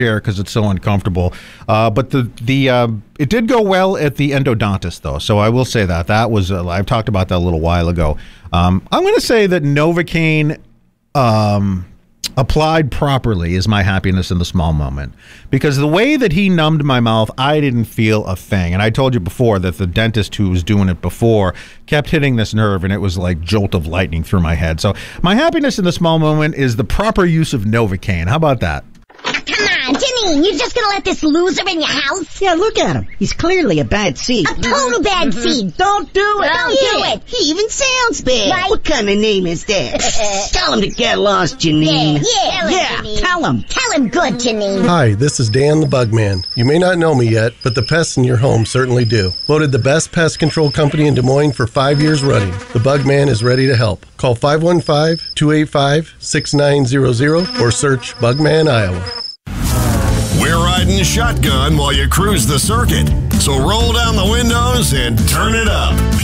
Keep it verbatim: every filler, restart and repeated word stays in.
chair because it's so uncomfortable. Uh, but the the uh, it did go well at the endodontist, though. So I will say that that was uh, I've talked about that a little while ago. Um, I'm going to say that Novocaine, um, applied properly, is my happiness in the small moment, because the way that he numbed my mouth, I didn't feel a thing. And I told you before that the dentist who was doing it before kept hitting this nerve, and it was like jolt of lightning through my head. So my happiness in the small moment is the proper use of Novocaine. How about that? Come on, Janine, you're just gonna let this loser in your house? Yeah, look at him. He's clearly a bad seed. A total bad Mm-hmm. seed. Don't do it. Don't do it. He even sounds bad. Right. What kind of name is that? Tell him to get lost, Janine. Yeah, yeah. Yeah, Janine. tell him. Tell him good, Janine. Hi, this is Dan the Bugman. You may not know me yet, but the pests in your home certainly do. Voted the best pest control company in Des Moines for five years running. The Bugman is ready to help. Call five one five, two eight five, six nine zero zero or search Bugman, Iowa. We're riding shotgun while you cruise the circuit. So roll down the windows and turn it up.